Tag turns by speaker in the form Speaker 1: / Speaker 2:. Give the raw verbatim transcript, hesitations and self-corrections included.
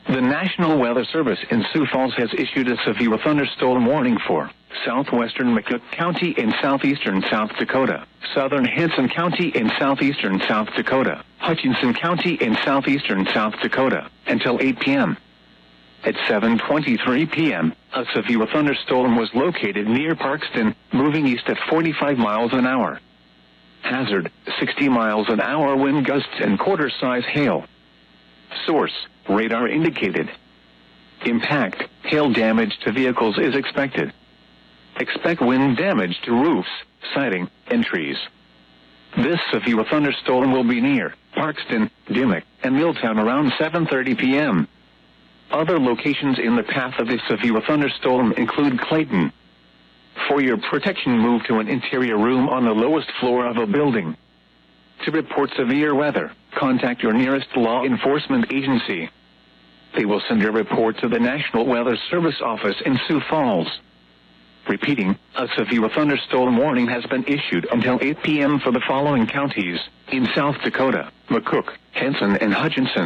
Speaker 1: The National Weather Service in Sioux Falls has issued a severe thunderstorm warning for southwestern McCook County in southeastern South Dakota, southern Henson County in southeastern South Dakota, Hutchinson County in southeastern South Dakota, until eight p m At seven twenty-three p m, a severe thunderstorm was located near Parkston, moving east at forty-five miles an hour. Hazard, sixty miles an hour wind gusts and quarter-size hail. Source, radar indicated. Impact, hail damage to vehicles is expected. Expect wind damage to roofs, siding, and trees. This severe thunderstorm will be near Parkston, Dimmock, and Milltown around seven thirty p m Other locations in the path of this severe thunderstorm include Clayton. For your protection, move to an interior room on the lowest floor of a building. To report severe weather, contact your nearest law enforcement agency. They will send your report to the National Weather Service office in Sioux Falls. Repeating, a severe thunderstorm warning has been issued until eight p m for the following counties in South Dakota: McCook, Henson, and Hutchinson.